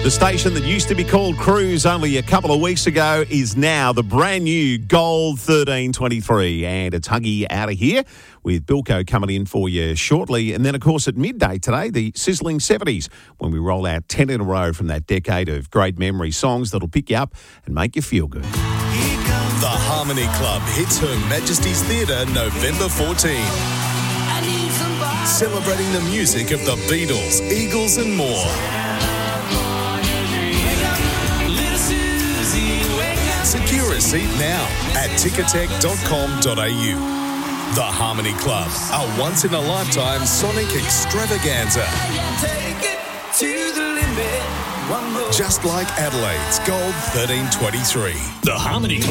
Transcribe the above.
The station that used to be called Cruise only a couple of weeks ago is now the brand new Gold 1323. And it's Huggy out of here with Bilko coming in for you shortly. And then, of course, at midday today, the sizzling 70s when we roll out 10 in a row from that decade of great memory songs that'll pick you up and make you feel good. The Harmony Club hits Her Majesty's Theatre November 14. Celebrating the music of the Beatles, Eagles and more. Secure a seat now at ticketek.com.au. The Harmony Club, a once-in-a-lifetime sonic extravaganza. Just like Adelaide's Gold 1323. The Harmony Club.